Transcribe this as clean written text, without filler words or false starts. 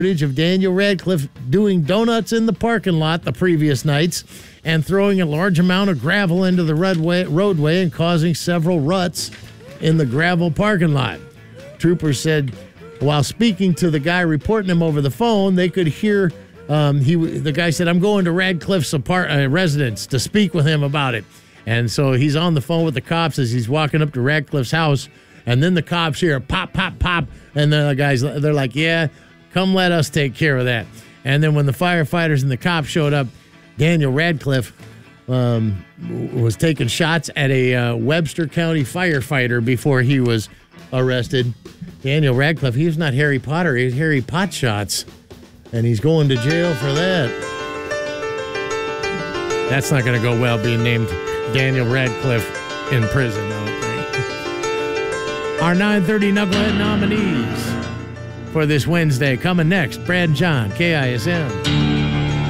footage of Daniel Radcliffe doing donuts in the parking lot the previous nights and throwing a large amount of gravel into the roadway and causing several ruts in the gravel parking lot. Troopers said while speaking to the guy reporting him over the phone, they could hear the guy said, "I'm going to Radcliffe's residence to speak with him about it." And so he's on the phone with the cops as he's walking up to Radcliffe's house. And then the cops hear pop, pop, pop. And the guys, they're like, "Yeah, come let us take care of that." And then when the firefighters and the cops showed up, Daniel Radcliffe was taking shots at a Webster County firefighter before he was arrested. Daniel Radcliffe, he was not Harry Potter, he was Harry Potshots. And he's going to jail for that. That's not going to go well, being named Daniel Radcliffe in prison, I don't think. Our 9:30 Knucklehead nominees for this Wednesday coming next. Brad and John, KISM.